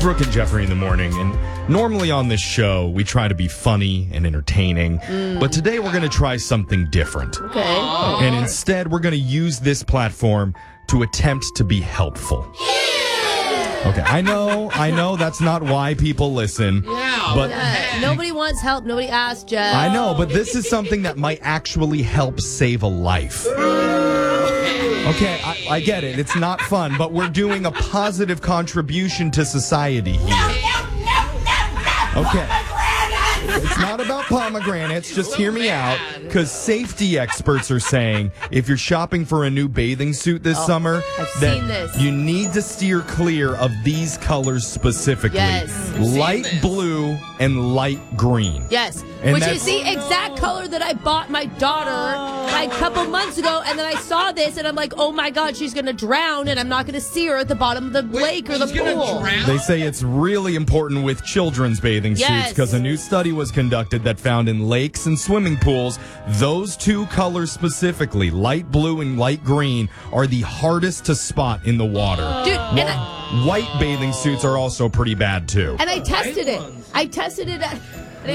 Brooke and Jeffrey in the morning, and normally on this show, we try to be funny and entertaining, but today we're going to try something different. Okay. And instead, we're going to use this platform to attempt to be helpful. Okay, I know that's not why people listen, but Nobody wants help. Nobody asked, Jeff. I know, but this is something that might actually help save a life. Okay, I get it. It's not fun, but we're doing a positive contribution to society here. Okay. It's not about pomegranates. Just hear me out, because safety experts are saying if you're shopping for a new bathing suit this summer, I've seen this. you need to steer clear of these colors specifically. Yes. Light blue and light green. Yes. And Which is the exact color that I bought my daughter like a couple months ago, and then I saw this, and I'm like, oh my God, she's going to drown, and I'm not going to see her at the bottom of the lake or the pool. They say it's really important with children's bathing suits because a new study was conducted that found in lakes and swimming pools, those two colors specifically, light blue and light green, are the hardest to spot in the water. Dude, White bathing suits are also pretty bad too. and I tested it. I tested it at...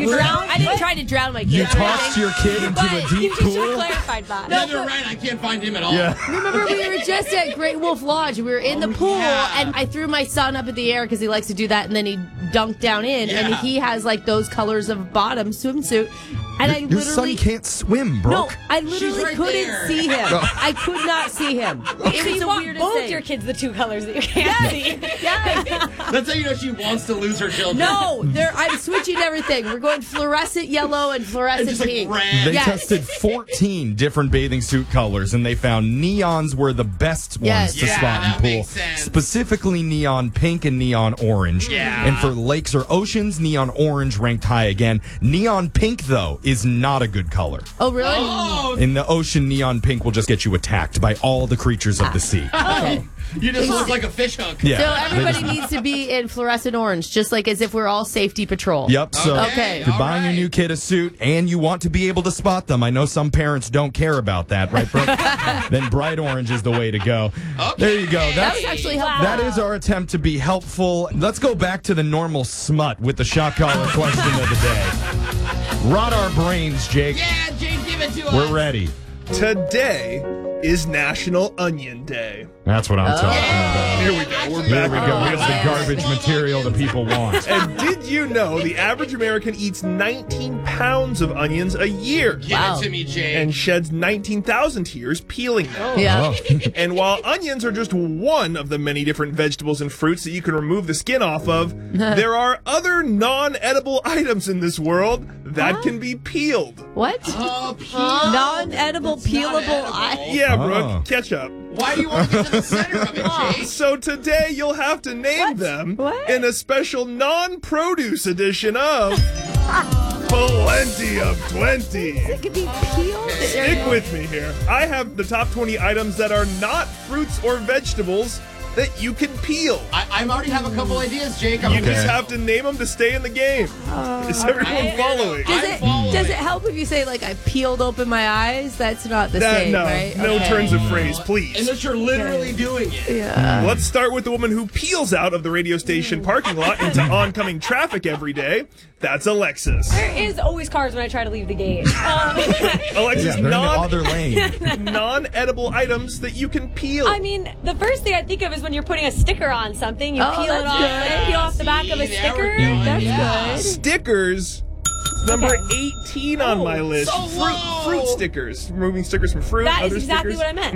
I didn't try to drown my kid. You tossed your kid into a deep You should have pool? clarified that. No, they're right. I can't find him at all. Yeah. Remember, we were just at Great Wolf Lodge. We were in the pool, and I threw my son up in the air because he likes to do that, and then he dunked down in, and he has like those colors of bottom swimsuit. And I Your literally son can't swim, Brooke. No, I literally couldn't see him. I could not see him. It was the want weirdest both thing. your kids the two colors that you can't see. Yes. That's how you know she wants to lose her children. No, I'm switching everything. We're going fluorescent yellow and fluorescent Just like pink. red. They tested 14 different bathing suit colors, and they found neons were the best ones to spot that in pool. makes sense. Specifically neon pink and neon orange. Yeah. And for lakes or oceans, neon orange ranked high again. Neon pink, though, is not a good color. Oh, really? Oh, In the ocean, neon pink will just get you attacked by all the creatures of the sea. Okay. you just look like a fish hook. Yeah. So everybody needs to be in fluorescent orange, just like as if we're all safety patrol. Yep. So Okay. if you're buying your new kid a suit and you want to be able to spot them, I know some parents don't care about that, right, Brooke? Then bright orange is the way to go. Okay. There you go. That was actually helpful. That is our attempt to be helpful. Let's go back to the normal smut with the shock collar question of the day. Rot our brains, Jake. Yeah, Jake, give it to us. We're ready. Today is National Onion Day. That's what I'm talking about. Here we go. We're Here back. we go. Here's the garbage material that people want. And did you know the average American eats 19 pounds of onions a year Give it to me, Jake. and sheds 19,000 tears peeling them? Yeah. And while onions are just one of the many different vegetables and fruits that you can remove the skin off of, there are other non-edible items in this world that can be peeled. What? Non-edible, peelable eye. Yeah, Oh. Brooke, catch up. Why do you want to get to the center of it, Jake? So today you'll have to name them What? in a special non-produce edition of Plenty of 20. It could be peeled. Stick with me here. I have the top 20 items that are not fruits or vegetables that you can peel. I already have a couple ideas, Jake. You just have to name them to stay in the game. Is everyone following? Does it help if you say, like, I peeled open my eyes? That's not the same, No, right? no Okay. turns of phrase, please. Unless you're literally doing it. Yeah. Let's start with the woman who peels out of the radio station parking lot into oncoming traffic every day. That's Alexis. There is always cars when I try to leave the gate. Alexis, They're in the other lane. non-edible items that you can peel. I mean, the first thing I think of is when you're putting a sticker on something, you Oh, peel it that's off, good. peel off the back of a See, there sticker. we go. That's Yeah. good. Stickers. Number 18 on my list. so low. Fruit stickers. Removing stickers from fruit. That other is exactly stickers. what I meant.